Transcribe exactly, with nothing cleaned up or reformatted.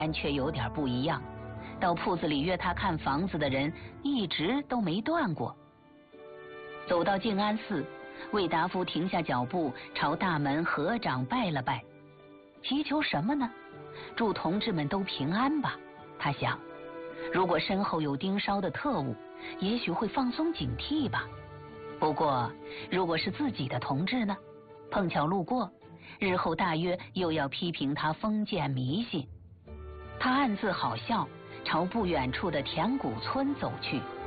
但却有点不一样，到铺子里约他看房子的人一直都没断过。走到静安寺，魏达夫停下脚步，朝大门合掌拜了拜，祈求什么呢？祝同志们都平安吧。他想，如果身后有盯梢的特务，也许会放松警惕吧。不过如果是自己的同志呢？碰巧路过，日后大约又要批评他封建迷信。他暗自好笑，朝不远处的田谷村走去。